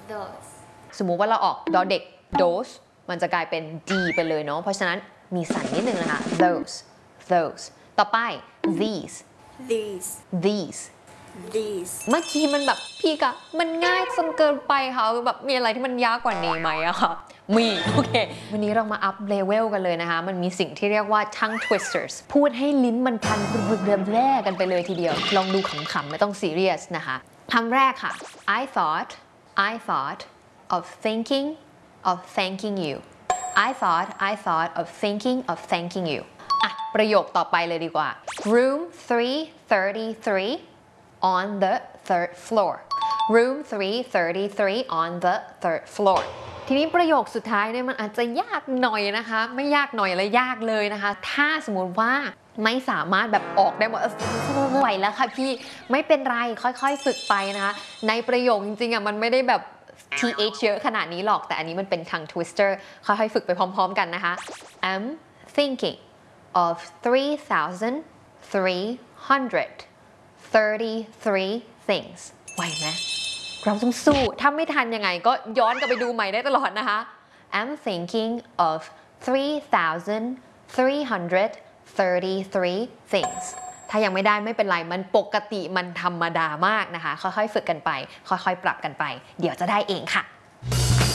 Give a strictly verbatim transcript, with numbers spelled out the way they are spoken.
those สมมุติว่าเราออกดอเด็ก those มันจะกลายเป็น d ไปเลยเนาะเพราะฉะนั้นมีสั่นนิดนึงนะคะ those those ต่อไป these these these these เมื่อกี้มันแบบพี่กะมันง่ายจนเกินไปค่ะแบบมีอะไรที่มันยากกว่านี้ไหมอะค่ะมีโอเควันนี้เรามาอัพเลเวลกันเลยนะคะมันมีสิ่งที่เรียกว่า tongue twisters พูดให้ลิ้นมันพันแร่กันไปเลยทีเดียวลองดูขำๆไม่ต้องซีเรียสนะคะคำแรกค่ะ I thought I thought of thinking of thanking you I thought I thought of thinking of thanking you อ่ะประโยคต่อไปเลยดีกว่า room three thirty-three on the third floor room three thirty-three on the third floor ทีนี้ประโยคสุดท้ายเนี่ยมันอาจจะยากหน่อยนะคะไม่ยากหน่อยและยากเลยนะคะถ้าสมมติว่าไม่สามารถแบบออกได้หมดไหวแล้วค่ะพี่ไม่เป็นไรค่อยๆฝึกไปนะคะในประโยคจริงๆอ่ะมันไม่ได้แบบ th เยอะขนาดนี้หรอกแต่อันนี้มันเป็น tongue twister ค่อยๆฝึกไปพร้อมๆกันนะคะ I'm thinking of three thousand three hundred thirty-three things ไหวไหมเราต้องสู้ถ้าไม่ทันยังไงก็ย้อนกลับไปดูใหม่ได้ตลอดนะคะ I'm thinking of three thousand three hundred thirty-three things ถ้ายังไม่ได้ไม่เป็นไรมันปกติมันธรรมดามากนะคะค่อยๆฝึกกันไปค่อยๆปรับกันไปเดี๋ยวจะได้เองค่ะ